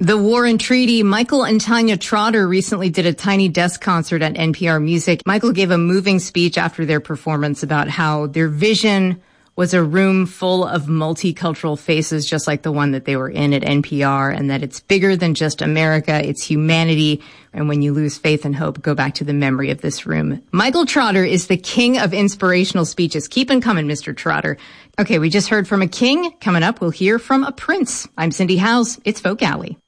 The War and Treaty. Michael and Tanya Trotter recently did a tiny desk concert at NPR Music. Michael gave a moving speech after their performance about how their vision was a room full of multicultural faces, just like the one that they were in at NPR, and that it's bigger than just America, it's humanity. And when you lose faith and hope, go back to the memory of this room. Michael Trotter is the king of inspirational speeches. Keep 'em coming, Mr. Trotter. Okay, we just heard from a king. Coming up, we'll hear from a prince. I'm Cindy Howes. It's Folk Alley.